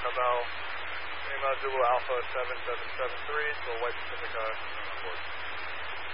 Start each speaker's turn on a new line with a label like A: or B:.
A: Lima Zulu Alpha 7773 to White Pacific on board.